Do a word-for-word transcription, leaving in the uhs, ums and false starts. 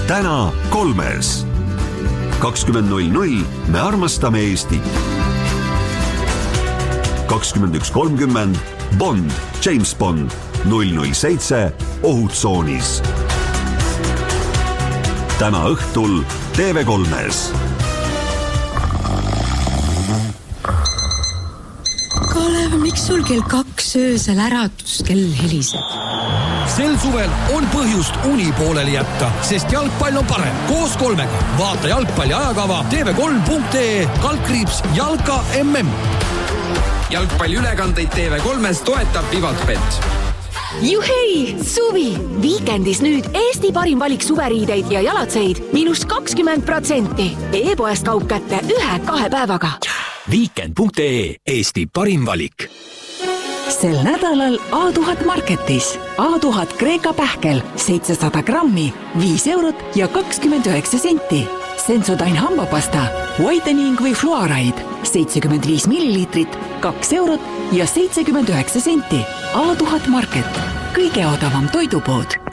täna kolmes. kakskümmend null null me armastame Eestit. kakskümmend üks kolmkümmend Bond, James Bond, null null seitse Ohutsoonis. Täna õhtul T V kolmes. Kalev, miks sul kell kaks öösel äratuskell heliseb? Sel suvel on põhjust uni pooleli jätta, sest jalgpall on parem. Koos kolmega. Vaata jalgpalli ajakava T V kolm punkt ee kaldkriips Jalka M M. Jalgpalliülekandeid T V kolmes toetab Vivatbet. Juhei! Suvi! Viikendis nüüd Eesti parim valik suveriideid ja jalatseid miinus kakskümmend protsenti. E-poest kaup kätte ühe-kahe päevaga. Viikend punkt ee Eesti parim valik. Sel nädalal A tuhat Marketis. A tuhat Kreeka pähkel, seitsesada grammi, viis eurot ja kakskümmend üheksa senti. Sensodyne hambapasta, whitening või fluoride, seitsekümmend viis milliliitrit, kaks eurot ja seitsekümmend üheksa senti. A tuhat Market. Kõige odavam toidupood.